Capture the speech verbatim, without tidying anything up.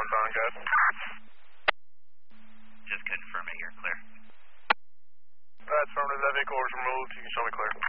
northbound, good. Just confirming you're clear. That's affirmative. That vehicle was removed. You can show me clear.